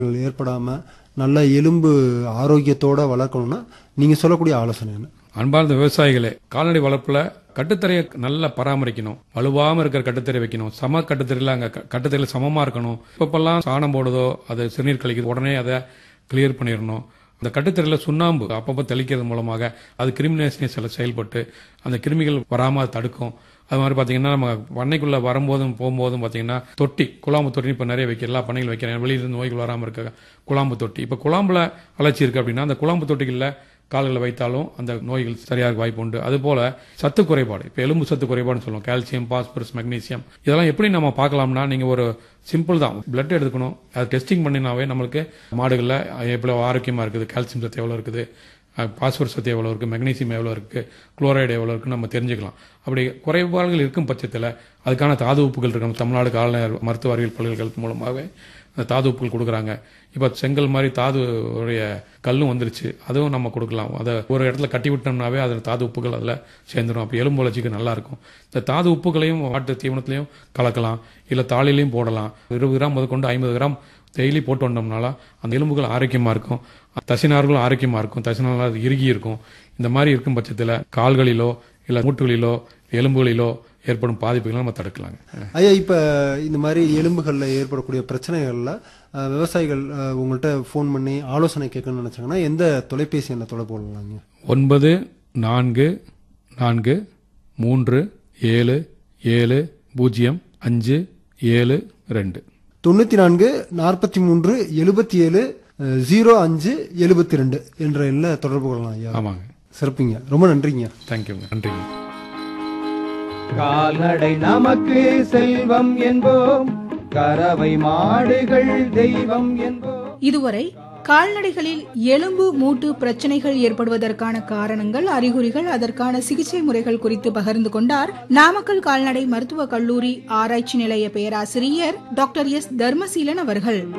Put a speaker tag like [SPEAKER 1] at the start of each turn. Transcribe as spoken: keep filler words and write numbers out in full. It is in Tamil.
[SPEAKER 1] ஏற்படாம நல்ல எலும்பு ஆரோக்கியத்தோட வளர்க்கணும்னா நீங்க சொல்லக்கூடிய ஆலோசனை என்ன?
[SPEAKER 2] அன்பார்ந்த விவசாயிகளே, கால்நடை வளர்ப்புல கட்டுத்தரையை நல்லா பராமரிக்கணும். வலுவாம இருக்கிற கட்டுத்தரை வைக்கணும். சம கட்டுத்தரையில அங்க கட்டுத்தரையில சமமா இருக்கணும். இப்பெல்லாம் சாணம் போடுதோ அது சிறுநீர் கழிக்குது, உடனே அதை கிளியர் பண்ணிடணும். அந்த கட்டுத்தரையில சுண்ணாம்பு அப்பப்போ தெளிக்கிறது மூலமாக அது கிருமிநாசினி செயல்பட்டு அந்த கிருமிகள் வராம அது தடுக்கும். அது மாதிரி பாத்தீங்கன்னா நம்ம பண்ணைக்குள்ள வரும்போதும் போகும்போதும் பாத்தீங்கன்னா தொட்டி, குழாம்பு தொட்டி இப்ப நிறைய வைக்க எல்லா பண்ணைகள் வைக்கிறேன். வெளியிலிருந்து நோய்கள் வராம இருக்க குழாம்பு தொட்டி. இப்ப குழாம்புல அலர்ச்சி இருக்கு அப்படின்னா அந்த குழாம்பு தொட்டிகளில் கால்களை வைத்தாலும் அந்த நோய்கள் சரியாக வாய்ப்பு உண்டு. அதுபோல சத்து குறைபாடு, இப்ப எலும்பு சத்து குறைபாடுன்னு சொல்லுவோம். கால்சியம், பாஸ்பரஸ், மெக்னீசியம் இதெல்லாம் எப்படி நம்ம பார்க்கலாம்னா, நீங்க ஒரு சிம்பிள் தான், பிளட் எடுத்துக்கணும். அது டெஸ்டிங் பண்ணினாவே நம்மளுக்கு மாடுகளில் எவ்வளவு ஆரோக்கியமா இருக்குது, கால்சியம் சத்து எவ்வளவு இருக்குது, பாஸ்பரஸ் சத்து எவ்வளவு இருக்கு, மெக்னீசியம் எவ்வளவு இருக்கு, குளோரைடு எவ்வளவு இருக்குன்னு நம்ம தெரிஞ்சுக்கலாம். அப்படி குறைபாடுகள் இருக்கும் பட்சத்தில் அதுக்கான தாது உப்புகள் இருக்கணும். தமிழ்நாடு கால்நடை மருத்துவ அறிவியல் பல்கலைக்கழகத்தின் மூலமாகவே அந்த தாது உப்புகள் கொடுக்குறாங்க. இப்போ செங்கல் மாதிரி தாது உடைய கல்லும் வந்துருச்சு, அதுவும் நம்ம கொடுக்கலாம். அதை ஒரு இடத்துல கட்டி விட்டோம்னாவே அதில் தாது உப்புகள் அதில் சேர்ந்துடும். அப்போ எலும்பு வளர்ச்சிக்கு நல்லா இருக்கும். இந்த தாது உப்புகளையும் வாட்டு தீவனத்திலையும் கலக்கலாம், இல்லை தாளிலையும் போடலாம். இருபது கிராம் முதற்கொண்டு ஐம்பது கிராம் டெய்லி போட்டு வந்தோம்னால அந்த எலும்புகள் ஆரோக்கியமாக இருக்கும், தசினார்களும் ஆரோக்கியமாக இருக்கும், தசினார்கள் இறுகி இருக்கும். இந்த மாதிரி இருக்கும் பட்சத்தில் கால்களிலோ இல்லை மூட்டுகளிலோ எலும்புகளிலோ ஏற்படும் பாதிப்புகளை நம்ம தடுக்கலாங்க.
[SPEAKER 1] ஐயா, இப்ப இந்த மாதிரி எலும்புகள்ல ஏற்படக்கூடிய பிரச்சனைகள்ல விவசாயிகள் உங்கள்கிட்ட போன் பண்ணி ஆலோசனை கேட்கணும்னு நினைச்சாங்கன்னா எந்த தொலைபேசி எண்ணை தொடர்பு கொள்ளலாங்க?
[SPEAKER 2] ஒன்பது நான்கு நான்கு மூன்று ஏழு ஏழு பூஜ்ஜியம் அஞ்சு ஏழு ரெண்டு
[SPEAKER 1] தொண்ணூத்தி நான்கு நாற்பத்தி மூன்று எழுபத்தி ஏழு ஜீரோ அஞ்சு எழுபத்தி ரெண்டு என்ற எண்ணை தொடர்பு கொள்ளலாம் ஐயா.
[SPEAKER 2] ஆமாங்க.
[SPEAKER 1] சிறப்புங்க, ரொம்ப நன்றிங்க.
[SPEAKER 2] தேங்க்யூங்க. நன்றிங்க.
[SPEAKER 3] கால்நடை நமக்கு செல்வம் என்போம், கறவை மாடுகள் தெய்வம் என்போம்.
[SPEAKER 4] இதுவரை கால்நடைகளில் எலும்பு மூட்டு பிரச்சனைகள் ஏற்படுவதற்கான காரணங்கள், அறிகுறிகள், அதற்கான சிகிச்சை முறைகள் குறித்து பகிர்ந்து கொண்டார் நாமக்கல் கால்நடை மருத்துவக் கல்லூரி ஆராய்ச்சி நிலைய பேராசிரியர் டாக்டர் எஸ் தர்மசீலன் அவர்கள்.